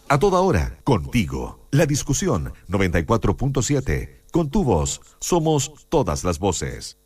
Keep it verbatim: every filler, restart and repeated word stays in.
A toda hora, contigo. La discusión noventa y cuatro punto siete. Con tu voz, somos todas las voces.